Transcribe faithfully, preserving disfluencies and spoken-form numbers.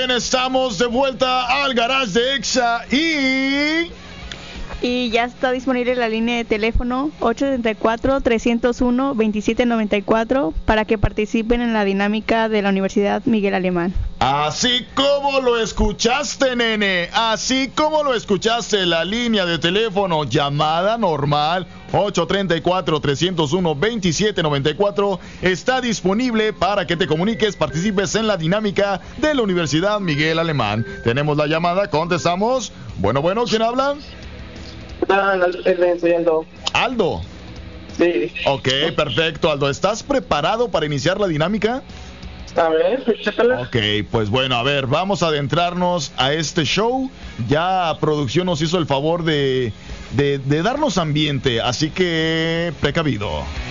Estamos de vuelta al garage de Exa y... Y ya está disponible la línea de teléfono ocho siete cuatro, tres cero uno, dos siete nueve cuatro para que participen en la dinámica de la Universidad Miguel Alemán. Así como lo escuchaste, nene, así como lo escuchaste, la línea de teléfono, llamada normal, ocho tres cuatro, tres cero uno, dos siete nueve cuatro, está disponible para que te comuniques, participes en la dinámica de la Universidad Miguel Alemán. Tenemos la llamada, contestamos. Bueno, bueno, ¿quién habla? Ah, soy Aldo. ¿Aldo? Sí. Ok, perfecto, Aldo. ¿Estás preparado para iniciar la dinámica? A ver, chécala. Ok, pues bueno, a ver, vamos a adentrarnos a este show. Ya producción nos hizo el favor de, de, de darnos ambiente, así que precavido.